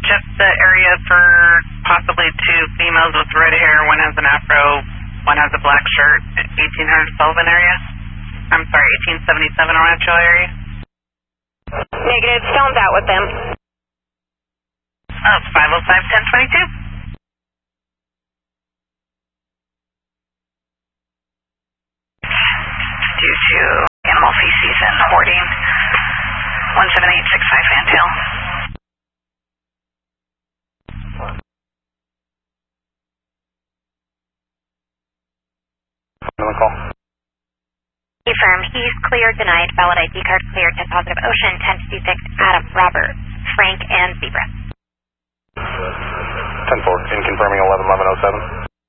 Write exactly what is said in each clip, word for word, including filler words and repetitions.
just the area for possibly two females with red hair. One has an afro, one has a black shirt. eighteen hundred Sullivan area. I'm sorry, eighteen seventy-seven Rancho area. Negative. Stone's out with them. Oh, it's five oh five, ten twenty-two. Due to animal feces and hoarding. one seven eight six five Fantail. Call. Confirm. He's cleared, denied. Valid I D card cleared. Test positive. Ocean ten fifty-six. Adam, Robert, Frank, and Zebra. ten four. In confirming eleven eleven oh seven.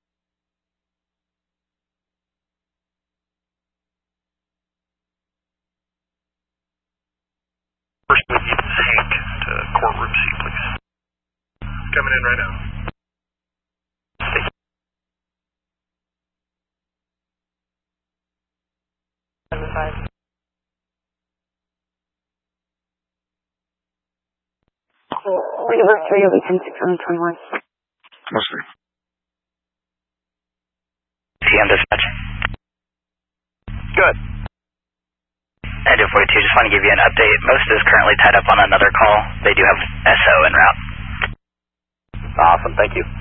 Person Hank to courtroom C, please. Coming in right now. River three over ten six twenty-one. Mostly. T M dispatch. Good. Edge forty-two, just want to give you an update. Most is currently tied up on another call. They do have S O en route. Awesome, thank you.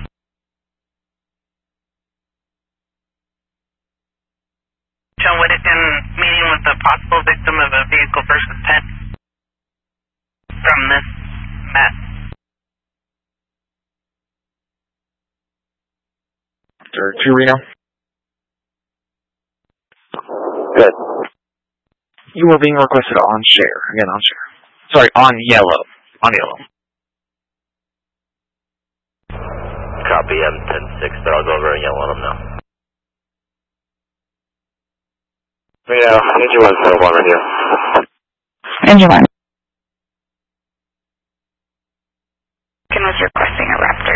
John Whittington meeting with the possible victim of a vehicle versus pet from this Matt. two Reno. Good. You are being requested on share. Again, on share. Sorry, on yellow. On yellow. Copy, M ten six, but I'll go over and yell on them now. Yeah, engine one seven one right here. Engine one. Ken was requesting a Raptor.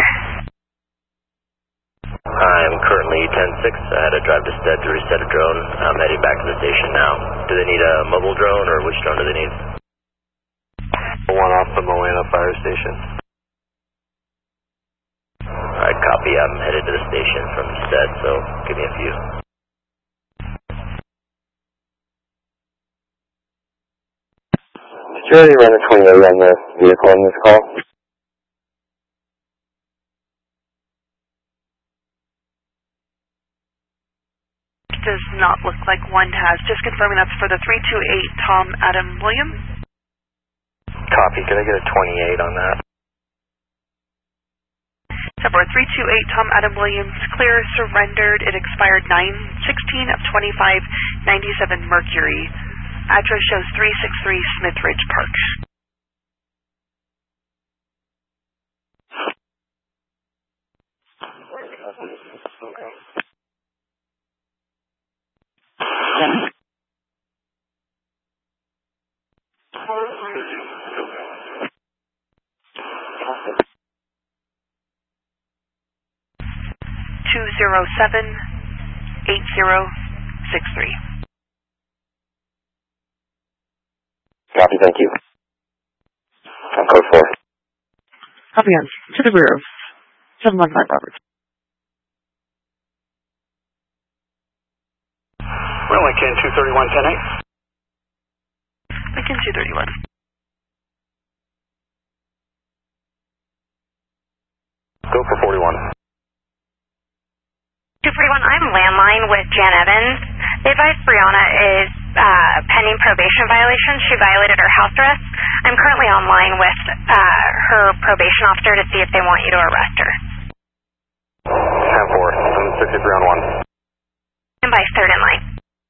I'm currently ten six. I had to drive to Stead to reset a drone. I'm heading back to the station now. Do they need a mobile drone, or which drone do they need? One off the Moana fire station. Alright, copy. I'm headed to the station from Stead, so give me a few. Did you already run a twenty-eight on the vehicle in this call? Does not look like one has. Just confirming that's for the three two eight Tom Adam William. Copy. Can I get a twenty-eight on that? Number three two eight Tom Adam Williams, clear, surrendered. It expired nine sixteen of twenty-five ninety-seven Mercury. Address shows three six three Smith Ridge Park. Two zero seven eight zero six three. Copy, thank you. On code four. Copy on. To the rear of seven one five Roberts. We're Lincoln two thirty-one ten eight. Lincoln two thirty-one. Go for forty-one. two forty-one, I'm landline with Jan Evans. They advised Brianna is uh, pending probation violation. She violated her house arrest. I'm currently online with uh, her probation officer to see if they want you to arrest her. ten four. I'm sixty-three on one. And by third in line.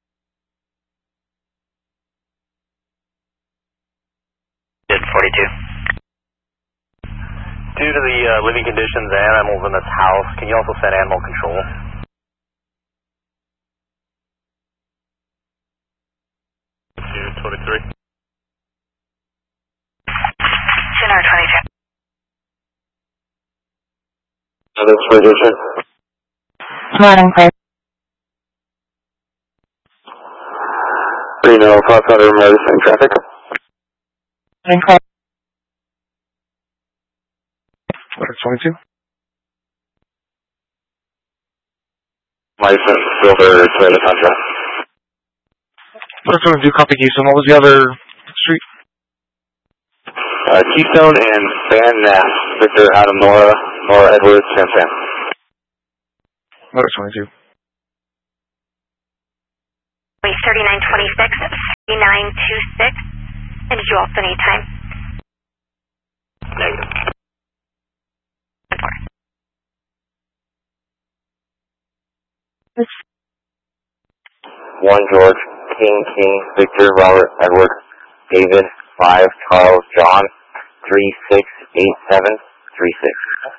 forty-two. Due to the uh, living conditions and animals in this house, can you also send animal control? two twenty-three. two twenty-two. Another position. Morning, Claire. Reno, five hundred Madison traffic. Morning, Claire. twenty-two. License, Silver, Toyota Tundra. Motor twenty-two, copy Keystone. What was the other street? Uh, Keystone and Van Ness, Victor, Adam, Nora, Nora, Edwards, Sam Sam. Motor twenty-two. thirty-nine twenty-six, thirty-nine twenty-six, and did you also need time? Negative. One George, King, King, Victor, Robert, Edward, David, five, Charles, John, three, six, eight, seven, three, six.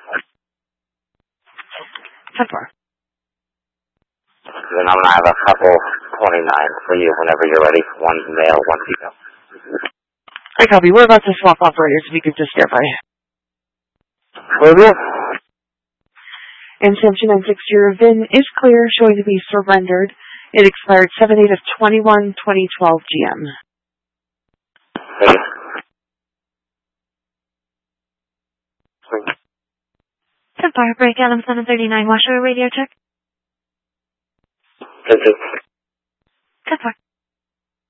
ten four. Then I'm gonna have a couple twenty-nine for you whenever you're ready. One's male, one female. I copy. We're about to swap operators if you could just verify. Will do. And Sam two nine six, your V I N is clear, showing to be surrendered. It expired seven eight of twenty-one twenty twelve G M. Thank you. ten four, break Adam seven thirty-nine, washer radio check. Thank you. ten four.